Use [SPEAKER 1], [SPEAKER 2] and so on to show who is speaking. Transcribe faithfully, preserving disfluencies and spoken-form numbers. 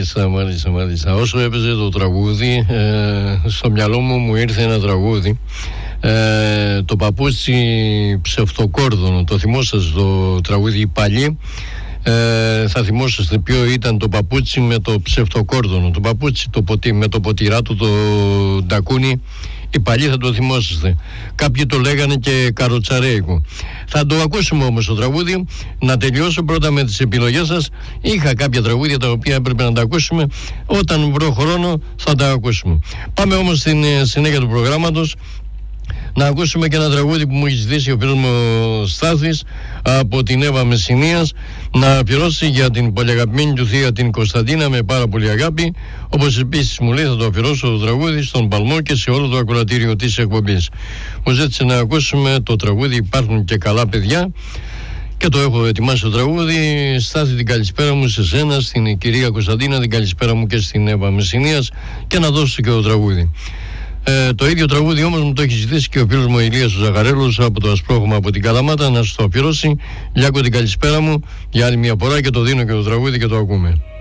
[SPEAKER 1] Μάλιστα, μάλιστα, μάλιστα. Όσο έπαιζε το τραγούδι, ε, στο μυαλό μου μου ήρθε ένα τραγούδι. Ε, το παπούτσι ψευτοκόρδωνο. Το θυμόσαστε το τραγούδι παλιό. Ε, θα θυμόσαστε ποιο ήταν το παπούτσι με το ψευτοκόρδωνο. Το παπούτσι το ποτι, με το ποτηράτο, το ντακούνι. Οι παλιοί θα το θυμόσαστε. Κάποιοι το λέγανε και καροτσαρέικο. Θα το ακούσουμε όμως το τραγούδι. Να τελειώσω πρώτα με τις επιλογές σας. Είχα κάποια τραγούδια τα οποία έπρεπε να τα ακούσουμε. Όταν βρω χρόνο θα τα ακούσουμε. Πάμε όμως στην συνέχεια του προγράμματος. Να ακούσουμε και ένα τραγούδι που μου έχει ζητήσει ο φίλος μου Στάθης από την Εύα Μεσσηνίας, να αφιερώσει για την πολυαγαπημένη του θεία την Κωνσταντίνα με πάρα πολύ αγάπη. Όπως επίσης μου λέει, θα το αφιερώσω το τραγούδι στον Παλμό και σε όλο το ακροατήριο της εκπομπής. Μου ζήτησε να ακούσουμε το τραγούδι «Υπάρχουν και καλά παιδιά» και το έχω ετοιμάσει το τραγούδι. Στάθη, την καλησπέρα μου σε σένα, στην κυρία Κωνσταντίνα, την καλησπέρα μου και στην Εύα Μεσσηνίας, και να δώσω και το τραγούδι. Ε, το ίδιο τραγούδι όμως μου το έχει ζητήσει και ο φίλος μου Ηλίας ο Ζαχαρέλος από το Ασπρόχωμα από την Καλαμάτα, να σου το αφιερώσει. Λιάκο, την καλησπέρα μου για άλλη μια φορά, και το δίνω και το τραγούδι και το ακούμε.